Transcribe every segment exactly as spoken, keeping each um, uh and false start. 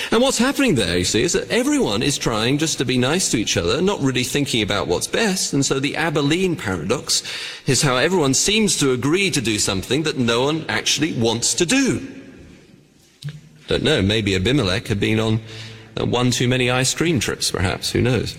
And what's happening there, you see, is that everyone is trying just to be nice to each other, not really thinking about what's best. And so the Abilene paradox is how everyone seems to agree to do something that no one actually wants to do. Don't know, maybe Abimelech had been on uh, one too many ice cream trips, perhaps, who knows.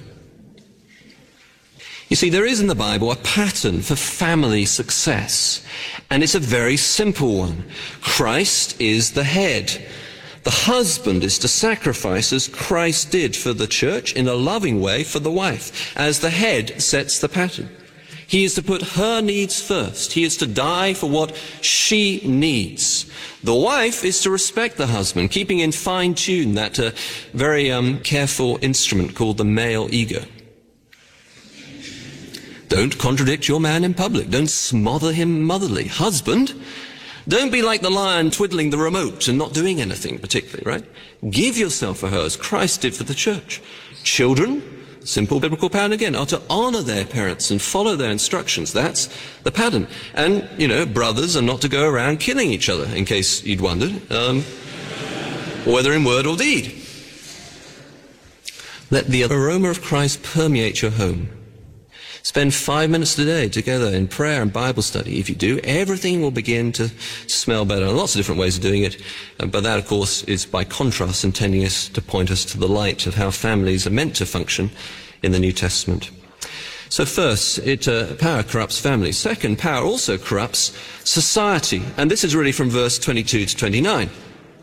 You see, there is in the Bible a pattern for family success, and it's a very simple one. Christ is the head. The husband is to sacrifice as Christ did for the church in a loving way for the wife, as the head sets the pattern. He is to put her needs first. He is to die for what she needs. The wife is to respect the husband, keeping in fine tune that uh, very um, careful instrument called the male ego. Don't contradict your man in public. Don't smother him motherly. Husband, don't be like the lion twiddling the remote and not doing anything particularly, right? Give yourself for her as Christ did for the church. Children, simple biblical pattern again, are to honor their parents and follow their instructions. That's the pattern. And, you know, brothers are not to go around killing each other, in case you'd wondered, um, whether in word or deed. Let the aroma of Christ permeate your home. Spend five minutes a day together in prayer and Bible study. If you do, everything will begin to smell better. And lots of different ways of doing it. But that, of course, is by contrast intending us to point us to the light of how families are meant to function in the New Testament. So first, it, uh, power corrupts families. Second, power also corrupts society. And this is really from verse twenty-two to twenty-nine.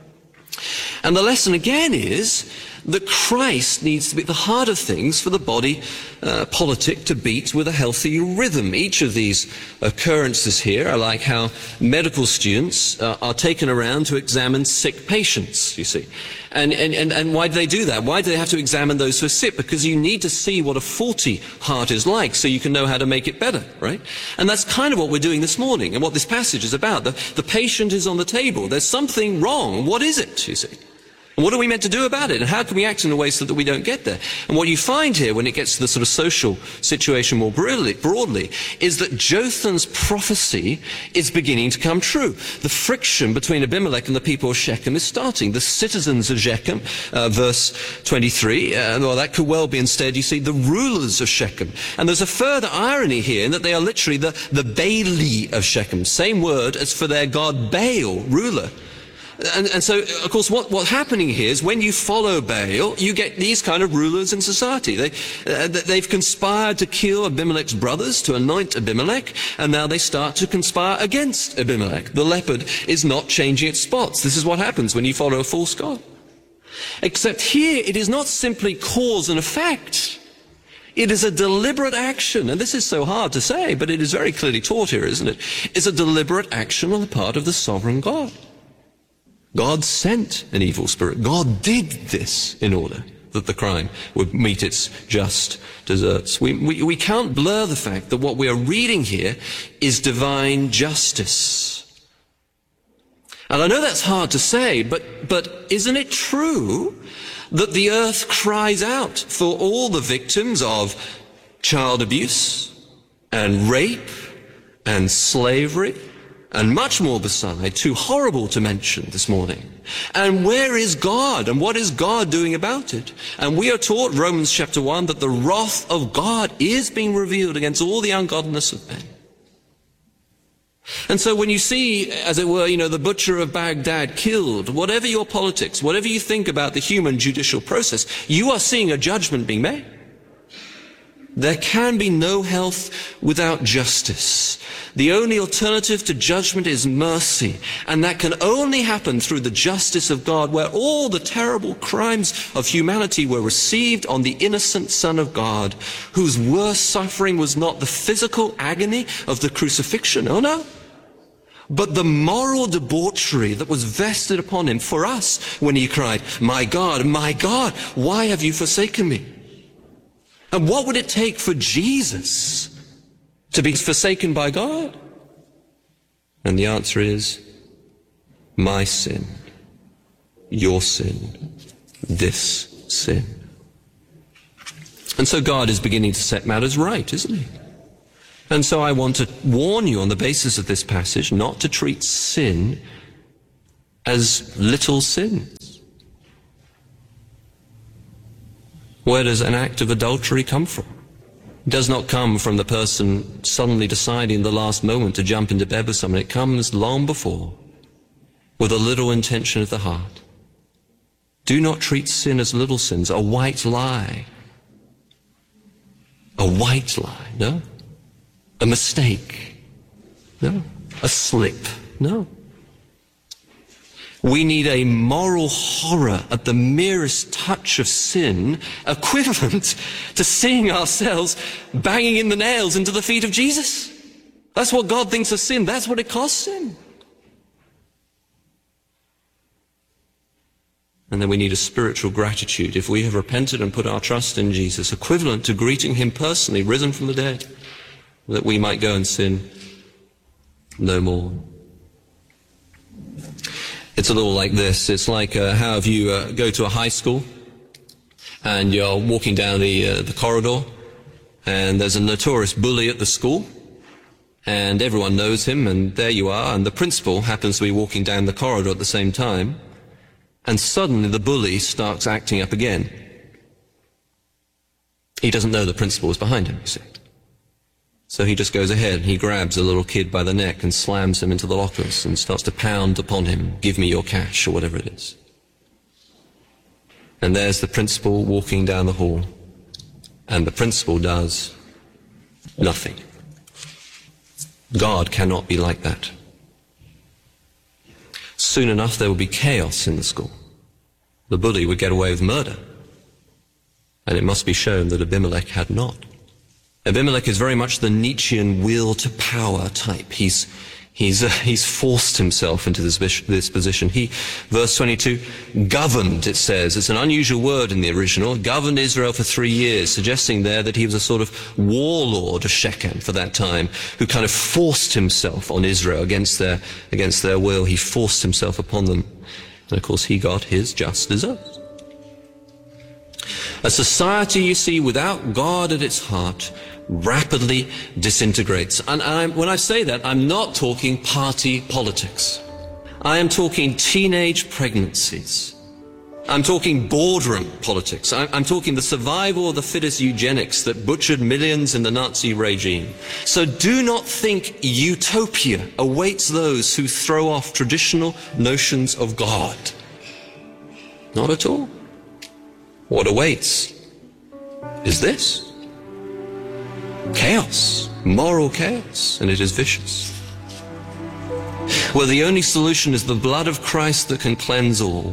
And the lesson again is that Christ needs to be at the heart of things for the body uh, politic to beat with a healthy rhythm. Each of these occurrences here are like how medical students uh, are taken around to examine sick patients, you see. And, and, and, and why do they do that? Why do they have to examine those who are sick? Because you need to see what a faulty heart is like so you can know how to make it better, right? And that's kind of what we're doing this morning and what this passage is about. The, the patient is on the table. There's something wrong. What is it, you see? And what are we meant to do about it? And how can we act in a way so that we don't get there? And what you find here when it gets to the sort of social situation more broadly, broadly is that Jotham's prophecy is beginning to come true. The friction between Abimelech and the people of Shechem is starting. The citizens of Shechem, uh, verse twenty-three, uh, well, that could well be instead, you see, the rulers of Shechem. And there's a further irony here in that they are literally the, the Baali of Shechem, same word as for their god Baal, ruler. And, and so, of course, what, what's happening here is when you follow Baal, you get these kind of rulers in society. They, uh, they've conspired to kill Abimelech's brothers, to anoint Abimelech, and now they start to conspire against Abimelech. The leopard is not changing its spots. This is what happens when you follow a false god. Except here, it is not simply cause and effect. It is a deliberate action, and this is so hard to say, but it is very clearly taught here, isn't it? It's a deliberate action on the part of the sovereign God. God sent an evil spirit. God did this in order that the crime would meet its just deserts. We, we, we can't blur the fact that what we are reading here is divine justice. And I know that's hard to say, but, but isn't it true that the earth cries out for all the victims of child abuse and rape and slavery? And much more beside, too horrible to mention this morning. And where is God? And what is God doing about it? And we are taught, Romans chapter one, that the wrath of God is being revealed against all the ungodliness of men. And so when you see, as it were, you know, the butcher of Baghdad killed, whatever your politics, whatever you think about the human judicial process, you are seeing a judgment being made. There can be no health without justice. The only alternative to judgment is mercy, and that can only happen through the justice of God, where all the terrible crimes of humanity were received on the innocent Son of God, whose worst suffering was not the physical agony of the crucifixion, oh no, but the moral debauchery that was vested upon him for us when he cried, "My God, my God, why have you forsaken me?" And what would it take for Jesus to be forsaken by God? And the answer is, my sin, your sin, this sin. And so God is beginning to set matters right, isn't he? And so I want to warn you on the basis of this passage not to treat sin as little sins. Where does an act of adultery come from? It does not come from the person suddenly deciding the last moment to jump into bed with someone. It comes long before, with a little intention of the heart. Do not treat sin as little sins, a white lie. A white lie, no. A mistake, no. A slip, no. We need a moral horror at the merest touch of sin, equivalent to seeing ourselves banging in the nails into the feet of Jesus. That's what God thinks of sin. That's what it costs him. And then we need a spiritual gratitude if we have repented and put our trust in Jesus, equivalent to greeting him personally, risen from the dead, that we might go and sin no more. It's a little like this. It's like uh, how if you uh, go to a high school and you're walking down the, uh, the corridor and there's a notorious bully at the school and everyone knows him, and there you are, and the principal happens to be walking down the corridor at the same time, and suddenly the bully starts acting up again. He doesn't know the principal is behind him, you see. So he just goes ahead and he grabs a little kid by the neck and slams him into the lockers and starts to pound upon him, give me your cash, or whatever it is. And there's the principal walking down the hall, and the principal does nothing. God cannot be like that. Soon enough there will be chaos in the school. The bully would get away with murder, and it must be shown that Abimelech had not. Abimelech is very much the Nietzschean will to power type. He's he's uh, he's forced himself into this this position. He, verse twenty-two, governed, it says. It's an unusual word in the original. Governed Israel for three years, suggesting there that he was a sort of warlord of Shechem for that time, who kind of forced himself on Israel against their against their will. He forced himself upon them, and of course he got his just deserts. A society, you see, without God at its heart rapidly disintegrates. And I'm, when I say that, I'm not talking party politics. I am talking teenage pregnancies. I'm talking boardroom politics. I'm, I'm talking the survival of the fittest eugenics that butchered millions in the Nazi regime. So do not think utopia awaits those who throw off traditional notions of God. Not at all. What awaits is this. Chaos, moral chaos, and it is vicious. Well, the only solution is the blood of Christ that can cleanse all.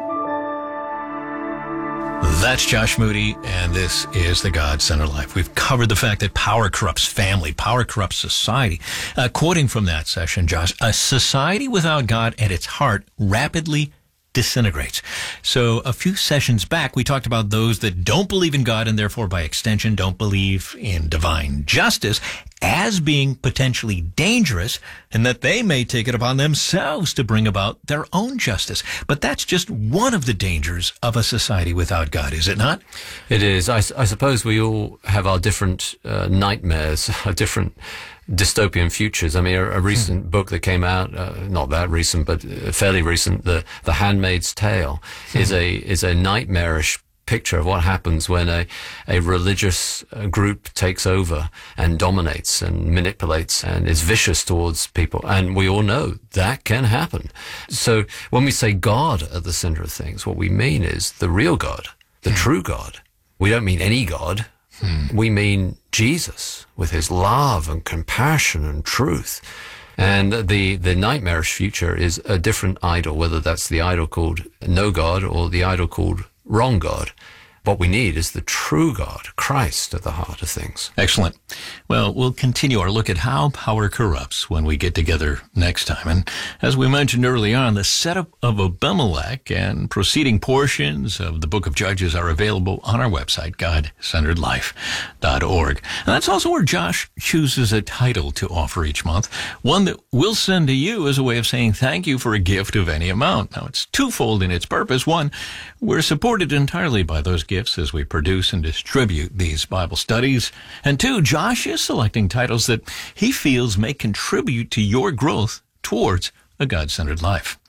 That's Josh Moody, and this is The God-Centered Life. We've covered the fact that power corrupts family, power corrupts society. Uh, quoting from that session, Josh, a society without God at its heart rapidly disintegrates. So a few sessions back, we talked about those that don't believe in God and therefore by extension don't believe in divine justice as being potentially dangerous, and that they may take it upon themselves to bring about their own justice. But that's just one of the dangers of a society without God, is it not? It is. I, I suppose we all have our different uh, nightmares, our different dystopian futures. I mean, a, a recent hmm. book that came out, uh, not that recent, but fairly recent, the The Handmaid's Tale, hmm. is a is a nightmarish picture of what happens when a a religious group takes over and dominates and manipulates and is vicious towards people. And we all know that can happen. So when we say God at the center of things, what we mean is the real God, the hmm. true God. We don't mean any God. Hmm. We mean Jesus with his love and compassion and truth. And the, the nightmarish future is a different idol, whether that's the idol called no God or the idol called wrong God. What we need is the true God, Christ, at the heart of things. Excellent. Well, we'll continue our look at how power corrupts when we get together next time. And as we mentioned early on, the setup of Abimelech and preceding portions of the book of Judges are available on our website, God Centered Life dot org. And that's also where Josh chooses a title to offer each month, one that we'll send to you as a way of saying thank you for a gift of any amount. Now, it's twofold in its purpose. One, we're supported entirely by those gifts as we produce and distribute these Bible studies. And two, Josh is selecting titles that he feels may contribute to your growth towards a God-centered life.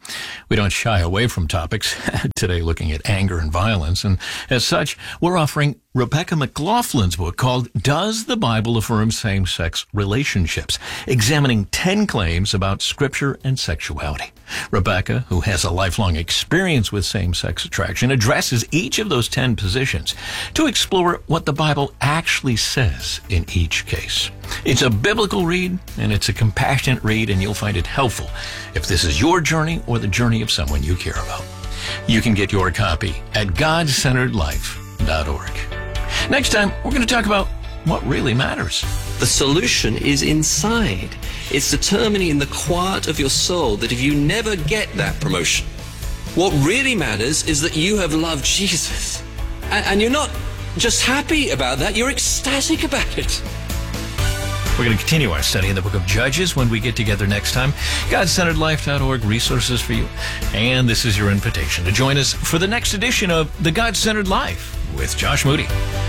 We don't shy away from topics today, looking at anger and violence. And as such, we're offering Rebecca McLaughlin's book called Does the Bible Affirm Same-Sex Relationships? Examining ten claims about Scripture and sexuality. Rebecca, who has a lifelong experience with same-sex attraction, addresses each of those ten positions to explore what the Bible actually says in each case. It's a biblical read, and it's a compassionate read, and you'll find it helpful if this is your journey or the journey of someone you care about. You can get your copy at god centered life dot org. Next time, we're going to talk about what really matters. The solution is inside. It's determining in the quiet of your soul that if you never get that promotion, what really matters is that you have loved Jesus. And, and you're not just happy about that, you're ecstatic about it. We're going to continue our study in the book of Judges when we get together next time. god centered life dot org, resources for you. And this is your invitation to join us for the next edition of The God-Centered Life with Josh Moody.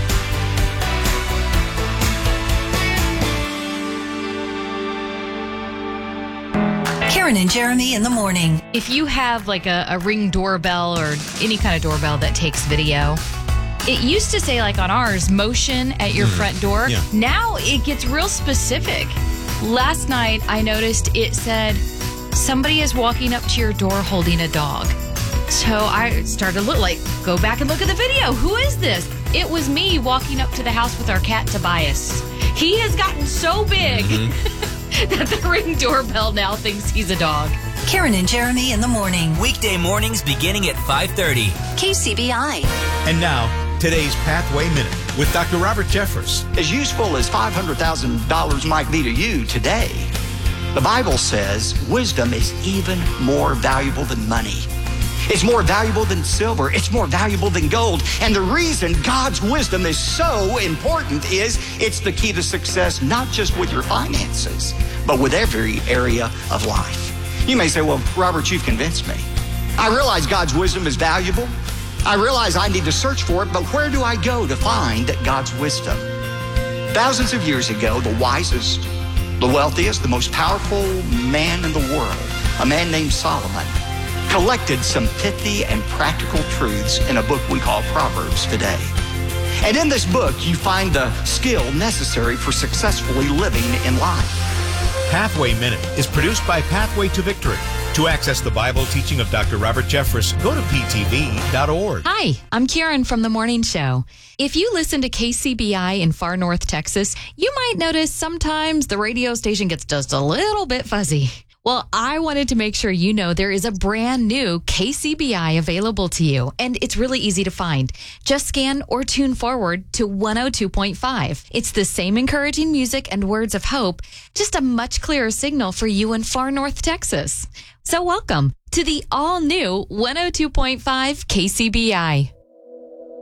Karen and Jeremy in the morning. If you have like a, a Ring doorbell or any kind of doorbell that takes video, it used to say like on ours, motion at your mm. front door. Yeah. Now it gets real specific. Last night I noticed it said, somebody is walking up to your door holding a dog. So I started to look like, go back and look at the video. Who is this? It was me walking up to the house with our cat Tobias. He has gotten so big mm-hmm. that the Ring doorbell now thinks he's a dog. Karen and Jeremy in the morning. Weekday mornings beginning at five thirty. K C B I. And now, today's Pathway Minute with Doctor Robert Jeffress. As useful as five hundred thousand dollars might be to you today, the Bible says wisdom is even more valuable than money. It's more valuable than silver. It's more valuable than gold. And the reason God's wisdom is so important is it's the key to success, not just with your finances, but with every area of life. You may say, well, Robert, you've convinced me. I realize God's wisdom is valuable. I realize I need to search for it, but where do I go to find God's wisdom? Thousands of years ago, the wisest, the wealthiest, the most powerful man in the world, a man named Solomon, collected some pithy and practical truths in a book we call Proverbs today. And in this book, you find the skill necessary for successfully living in life. Pathway Minute is produced by Pathway to Victory. To access the Bible teaching of Doctor Robert Jeffress, go to P T V dot org. Hi, I'm Karen from The Morning Show. If you listen to K C B I in far north Texas, you might notice sometimes the radio station gets just a little bit fuzzy. Well, I wanted to make sure you know there is a brand new K C B I available to you, and it's really easy to find. Just scan or tune forward to one oh two point five. It's the same encouraging music and words of hope, just a much clearer signal for you in far north Texas. So welcome to the all-new one oh two point five K C B I.